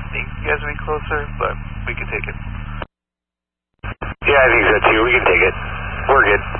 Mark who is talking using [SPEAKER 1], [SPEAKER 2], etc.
[SPEAKER 1] think you guys would be closer, but we can take it.
[SPEAKER 2] Yeah, I think so too. We can take it. We're good.